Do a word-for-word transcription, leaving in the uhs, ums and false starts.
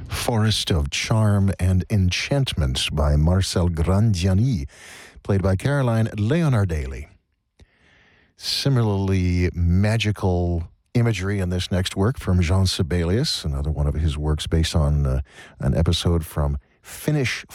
Forest of Charm and Enchantment by Marcel Grandiani, played by Caroline Leonardelli. Similarly magical imagery in this next work from Jean Sibelius, another one of his works based on uh, an episode from Finnish